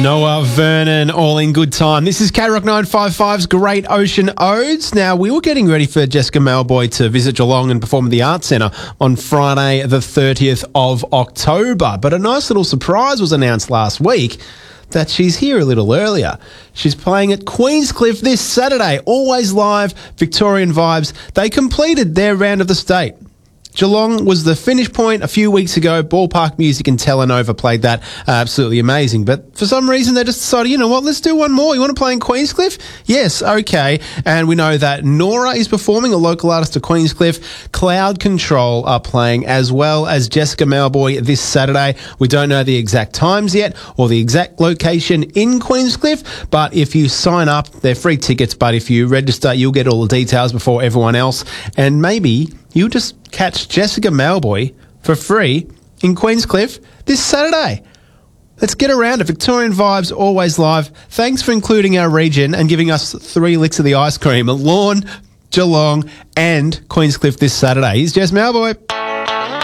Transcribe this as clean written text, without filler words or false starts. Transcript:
Noah Vernon, all in good time. This is K-Rock 955's Great Ocean Odes. Now, we were getting ready for Jessica Mauboy to visit Geelong and perform at the Arts Centre on Friday, the 30th of October. But a nice little surprise was announced last week that she's here a little earlier. She's playing at Queenscliff this Saturday. Always live, Victorian vibes. They completed their round of the state. Geelong was the finish point a few weeks ago. Ballpark Music and Telenova played that. Absolutely amazing. But for some reason, they just decided, you know what, let's do one more. You want to play in Queenscliff? Yes, okay. And we know that Nora is performing, a local artist to Queenscliff. Cloud Control are playing, as well as Jessica Mauboy this Saturday. We don't know the exact times yet or the exact location in Queenscliff, but if you sign up, they're free tickets, but if you register, you'll get all the details before everyone else. And maybe you just catch Jessica Mauboy for free in Queenscliff this Saturday. Let's get around it. Victorian vibes, always live. Thanks for including our region and giving us 3 licks of the ice cream at Lorne, Geelong and Queenscliff this Saturday. Here's Jess Mauboy.